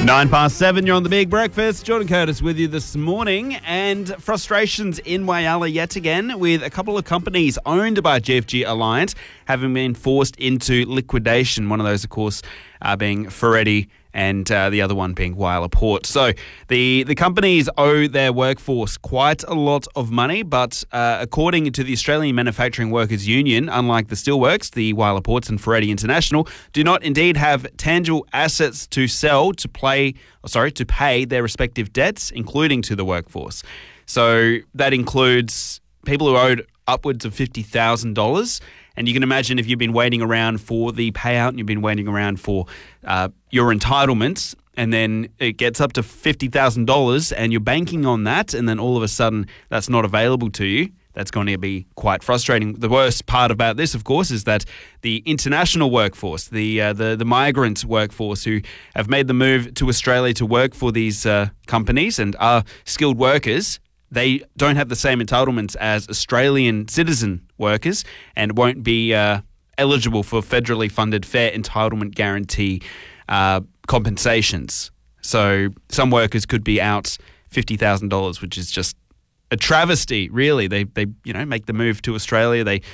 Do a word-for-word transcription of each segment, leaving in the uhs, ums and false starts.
Nine past seven, you're on the Big Breakfast. Jordan Curtis with you this morning, and frustrations in Whyalla yet again with a couple of companies owned by G F G Alliance having been forced into liquidation. One of those, of course, uh, being Ferretti and uh, the other one being Whyalla Port. So the, the companies owe their workforce quite a lot of money, but uh, according to the Australian Manufacturing Workers Union, unlike the Steelworks, the Whyalla Ports and Ferretti International do not indeed have tangible assets to sell to play, sorry, to pay their respective debts, including to the workforce. So that includes people who owed upwards of fifty thousand dollars. And you can imagine if you've been waiting around for the payout and you've been waiting around for uh, your entitlements, and then it gets up to fifty thousand dollars and you're banking on that, and then all of a sudden that's not available to you, that's going to be quite frustrating. The worst part about this, of course, is that the international workforce, the uh, the, the migrant workforce who have made the move to Australia to work for these uh, companies and are skilled workers, they don't have the same entitlements as Australian citizen workers and won't be uh, eligible for federally funded fair entitlement guarantee uh, compensations. So some workers could be out fifty thousand dollars, which is just a travesty, really. They, they, you know, make the move to Australia. They,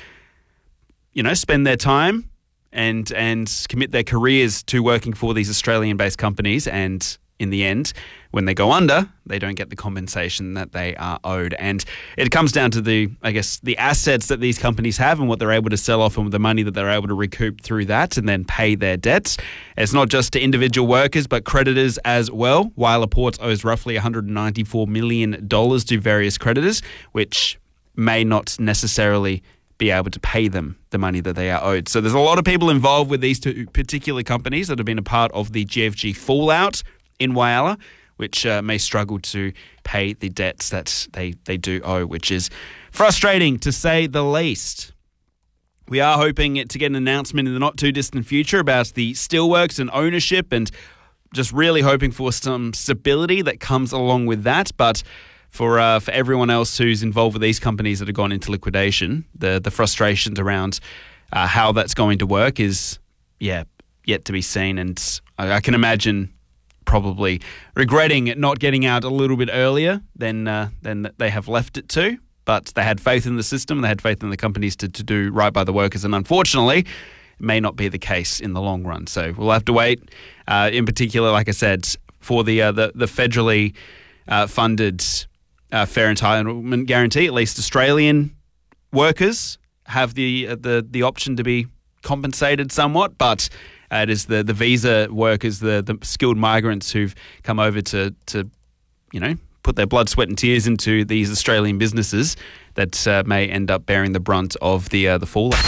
you know, spend their time and and commit their careers to working for these Australian-based companies, and in the end, when they go under, they don't get the compensation that they are owed. And it comes down to the, I guess, the assets that these companies have and what they're able to sell off and the money that they're able to recoup through that and then pay their debts. It's not just to individual workers, but creditors as well. Whyalla Ports owes roughly one hundred ninety-four million dollars to various creditors, which may not necessarily be able to pay them the money that they are owed. So there's a lot of people involved with these two particular companies that have been a part of the G F G fallout in Whyalla, which uh, may struggle to pay the debts that they, they do owe, which is frustrating to say the least. We are hoping to get an announcement in the not-too-distant future about the steelworks and ownership, and just really hoping for some stability that comes along with that. But for uh, for everyone else who's involved with these companies that have gone into liquidation, the, the frustrations around uh, how that's going to work is, yeah, yet to be seen. And I, I can imagine probably regretting not getting out a little bit earlier than uh, than they have left it to. But they had faith in the system, they had faith in the companies to, to do right by the workers, and unfortunately, it may not be the case in the long run. So we'll have to wait. Uh, in particular, like I said, for the uh, the, the federally uh, funded uh, fair entitlement guarantee, at least Australian workers have the uh, the the option to be compensated somewhat, but Uh, it is the, the visa workers, the, the skilled migrants who've come over to, to, you know, put their blood, sweat and tears into these Australian businesses that uh, may end up bearing the brunt of the uh, the fallout.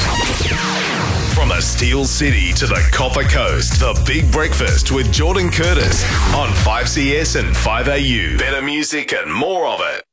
From the Steel City to the Copper Coast, the Big Breakfast with Jordan Curtis on five C S and five A U. Better music and more of it.